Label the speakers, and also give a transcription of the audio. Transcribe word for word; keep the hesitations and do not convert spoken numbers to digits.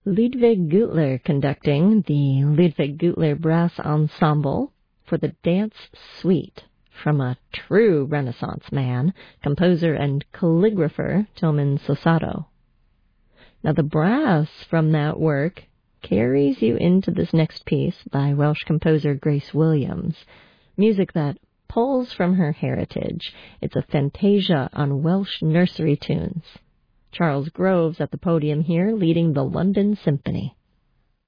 Speaker 1: Ludwig Gutler conducting the Ludwig Gutler Brass Ensemble for the Dance Suite from a true Renaissance man, composer and calligrapher Tilman Sosato. Now the brass from that work carries you into this next piece by Welsh composer Grace Williams, music that pulls from her heritage. It's a fantasia on Welsh nursery tunes. Charles Groves at the podium here leading the London Symphony.